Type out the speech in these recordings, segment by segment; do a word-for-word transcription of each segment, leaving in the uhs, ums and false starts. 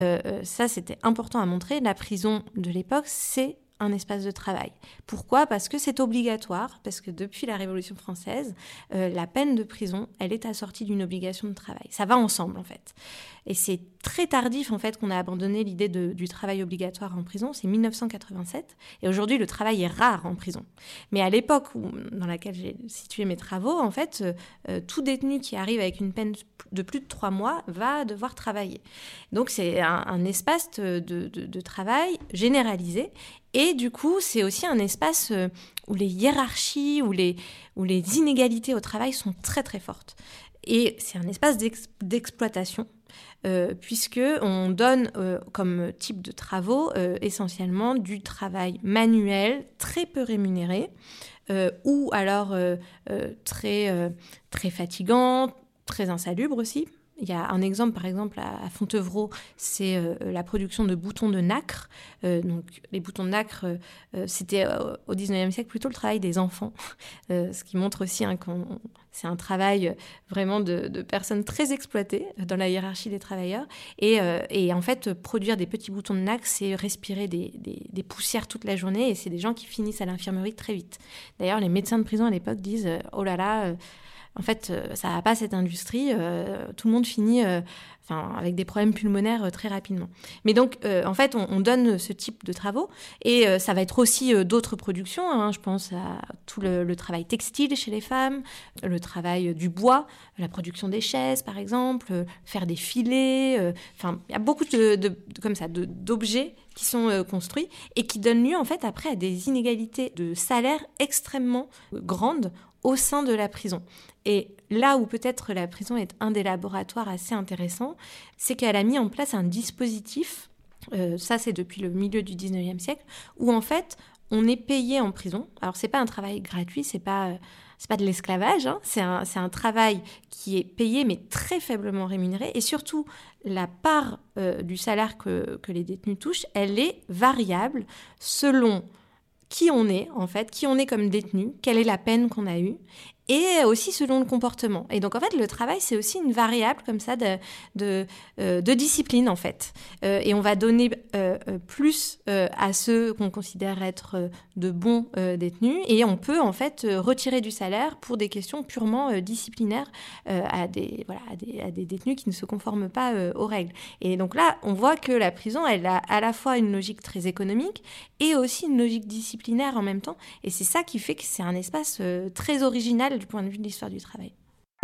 Euh, ça, c'était important à montrer. La prison de l'époque, c'est un espace de travail. Pourquoi ? Parce que c'est obligatoire, parce que depuis la Révolution française, euh, la peine de prison, elle est assortie d'une obligation de travail. Ça va ensemble, en fait. Et c'est très tardif, en fait, qu'on a abandonné l'idée de, du travail obligatoire en prison. C'est mille neuf cent quatre-vingt-sept. Et aujourd'hui, le travail est rare en prison. Mais à l'époque où, dans laquelle j'ai situé mes travaux, en fait, euh, tout détenu qui arrive avec une peine de plus de trois mois va devoir travailler. Donc, c'est un, un espace de, de, de travail généralisé. Et du coup, c'est aussi un espace où les hiérarchies, où les, où les inégalités au travail sont très très fortes. Et c'est un espace d'ex- d'exploitation, euh, puisqu'on donne euh, comme type de travaux euh, essentiellement du travail manuel, très peu rémunéré, euh, ou alors euh, euh, très, euh, très fatigant, très insalubre aussi. Il y a un exemple, par exemple, à Fontevraud, c'est euh, la production de boutons de nacre. Euh, donc, les boutons de nacre, euh, c'était euh, au dix-neuvième siècle plutôt le travail des enfants, euh, ce qui montre aussi hein, que c'est un travail vraiment de, de personnes très exploitées dans la hiérarchie des travailleurs. Et, euh, et en fait, produire des petits boutons de nacre, c'est respirer des, des, des poussières toute la journée, et c'est des gens qui finissent à l'infirmerie très vite. D'ailleurs, les médecins de prison à l'époque disent euh, « Oh là là euh, !» En fait, ça va pas cette industrie. Euh, tout le monde finit euh, enfin, avec des problèmes pulmonaires euh, très rapidement. Mais donc, euh, en fait, on, on donne ce type de travaux. Et euh, ça va être aussi euh, d'autres productions. Hein. Je pense à tout le, le travail textile chez les femmes, le travail du bois, la production des chaises, par exemple, euh, faire des filets. Euh, enfin, il y a beaucoup de, de, de, comme ça, de, d'objets qui sont euh, construits et qui donnent lieu, en fait, après, à des inégalités de salaire extrêmement grandes au sein de la prison. Et là où peut-être la prison est un des laboratoires assez intéressants, c'est qu'elle a mis en place un dispositif, euh, ça c'est depuis le milieu du dix-neuvième siècle, où en fait on est payé en prison. Alors c'est pas un travail gratuit, c'est pas, euh, c'est pas de l'esclavage, hein, c'est, un, c'est un travail qui est payé mais très faiblement rémunéré, et surtout la part euh, du salaire que, que les détenus touchent, elle est variable selon qui on est, en fait, qui on est comme détenu, quelle est la peine qu'on a eue, et aussi selon le comportement. Et donc, en fait, le travail, c'est aussi une variable comme ça de, de, euh, de discipline, en fait. Euh, et on va donner euh, plus euh, à ceux qu'on considère être de bons euh, détenus, et on peut, en fait, retirer du salaire pour des questions purement euh, disciplinaires euh, à, des, voilà, à, des, à des détenus qui ne se conforment pas euh, aux règles. Et donc là, on voit que la prison, elle a à la fois une logique très économique et aussi une logique disciplinaire en même temps. Et c'est ça qui fait que c'est un espace euh, très original du point de vue de l'histoire du travail.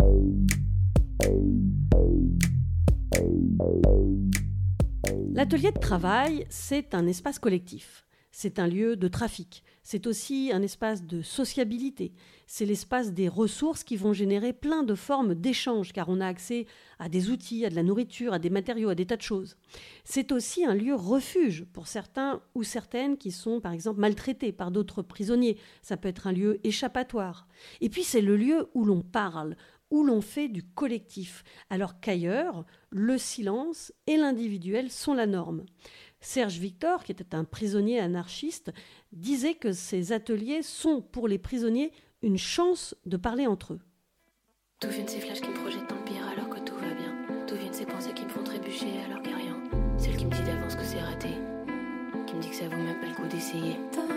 L'atelier de travail, c'est un espace collectif. C'est un lieu de trafic. C'est aussi un espace de sociabilité. C'est l'espace des ressources qui vont générer plein de formes d'échange, car on a accès à des outils, à de la nourriture, à des matériaux, à des tas de choses. C'est aussi un lieu refuge pour certains ou certaines qui sont, par exemple, maltraités par d'autres prisonniers. Ça peut être un lieu échappatoire. Et puis, c'est le lieu où l'on parle, où l'on fait du collectif, alors qu'ailleurs, le silence et l'individuel sont la norme. Serge Victor, qui était un prisonnier anarchiste, disait que ces ateliers sont pour les prisonniers une chance de parler entre eux. D'où viennent ces flashs qui me projettent dans le pire alors que tout va bien ? D'où viennent ces pensées qui me font trébucher alors qu'il n'y a rien ? Celle qui me dit d'avance que c'est raté, qui me dit que ça vaut même pas le coup d'essayer.